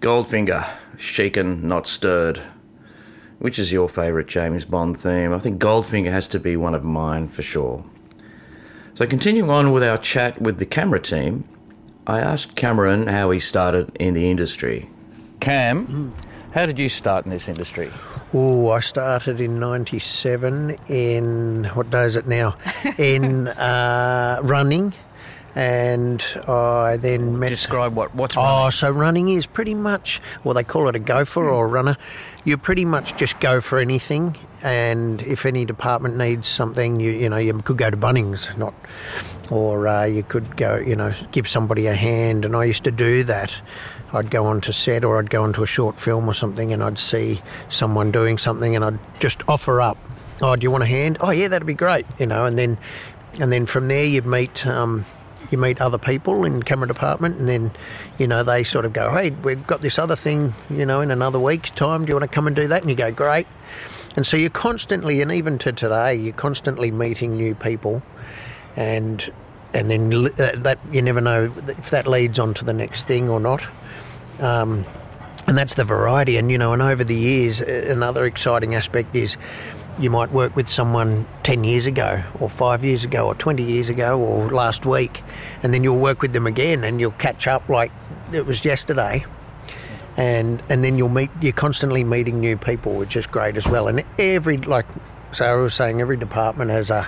Goldfinger, shaken, not stirred. Which is your favourite James Bond theme? I think Goldfinger has to be one of mine for sure. So continuing on with our chat with the camera team, I asked Cameron how he started in the industry. Cam, how did you start in this industry? Oh, I started in 97 in, what day is it now? In running. And I then met... Describe what's running. Oh, so running is pretty much, well, they call it a gopher or a runner. You pretty much just go for anything, and if any department needs something, you could go to Bunnings, or you could go, give somebody a hand, and I used to do that. I'd go onto set, or I'd go onto a short film or something, and I'd see someone doing something, and I'd just offer up, oh, do you want a hand? Oh, yeah, that'd be great, and then from there you'd meet... You meet other people in camera department, and then, they sort of go, hey, we've got this other thing, in another week's time. Do you want to come and do that? And you go, great. And so you're constantly, and even to today, you're constantly meeting new people, and then that you never know if that leads on to the next thing or not. And that's the variety. And, and over the years, another exciting aspect is you might work with someone 10 years ago or 5 years ago or 20 years ago or last week, and then you'll work with them again and you'll catch up like it was yesterday, and then you're constantly meeting new people, which is great as well. And like Sarah was saying, every department has a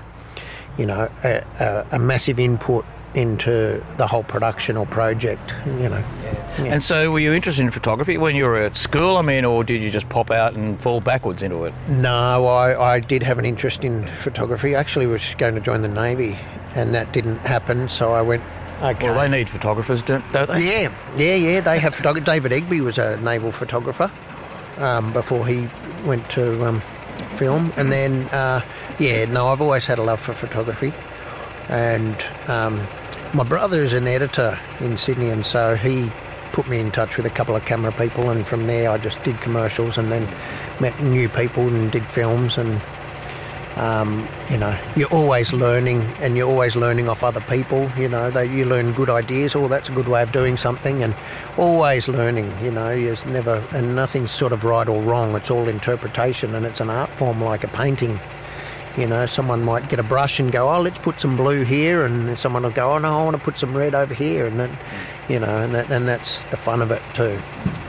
massive input into the whole production or project, Yeah. And so were you interested in photography when you were at school, or did you just pop out and fall backwards into it? No, I did have an interest in photography. I actually was going to join the Navy, and that didn't happen, so I went, okay. Well, they need photographers, don't they? Yeah, they have photographers. David Egby was a naval photographer before he went to film, and then, I've always had a love for photography, and... my brother is an editor in Sydney, and so he put me in touch with a couple of camera people, and from there I just did commercials and then met new people and did films, and you're always learning, and you're always learning off other people. You learn good ideas. Oh, that's a good way of doing something, and always learning. There's never, and nothing's sort of right or wrong. It's all interpretation, and it's an art form like a painting. Someone might get a brush and go, oh, let's put some blue here, and someone will go, oh no, I want to put some red over here, and then, and that's the fun of it too.